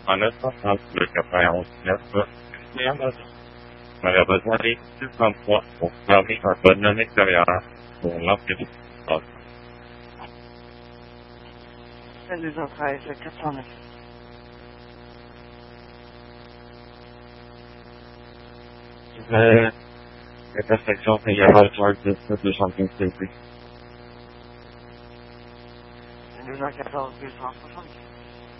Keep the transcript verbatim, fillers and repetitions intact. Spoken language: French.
en neuf cent trente-deux quatre-vingt-onze-neuf, on avait besoin des six trente-trois pour former un bonhomme extérieur pour l'Empire. deux cent treize, quatre cent neuf. Euh, intersection Saint-Gabard, deux cent quinze C P. deux cent quatorze, deux cent soixante.